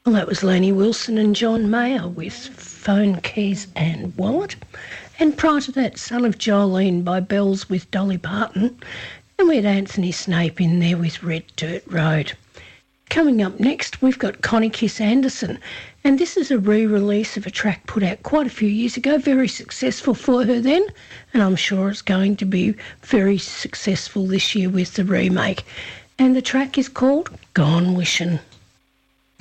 Well, that was Laney Wilson and John Mayer with Phone, Keys and Wallet. And prior to that, Son of Jolene by Bells with Dolly Parton. And we had Anthony Snape in there with Red Dirt Road. Coming up next, we've got Connie Kiss Anderson. And this is a re-release of a track put out quite a few years ago, very successful for her then. And I'm sure it's going to be very successful this year with the remake. And the track is called Gone Wishin'.